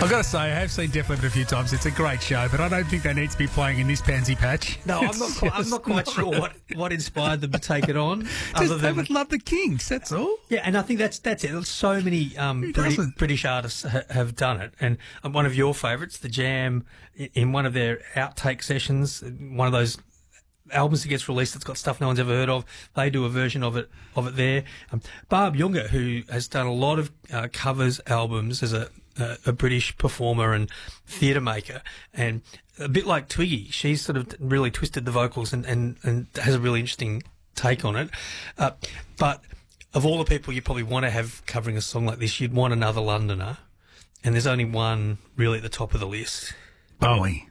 I've got to say, I have seen Def Leppard a few times. It's a great show, but I don't think they need to be playing in this pansy patch. No, I'm not quite sure what inspired them to take it on. They would love the Kinks, that's all. Yeah, and I think that's it. So many British artists have done it. And one of your favourites, The Jam, in one of their outtake sessions, one of those albums that gets released that's got stuff no one's ever heard of, they do a version of it there. Barb Younger, who has done a lot of covers albums as a British performer and theatre maker, and a bit like Twiggy, she's sort of really twisted the vocals and has a really interesting take on it. But of all the people you probably want to have covering a song like this, you'd want Another Londoner, and there's only one really at the top of the list. Bowie.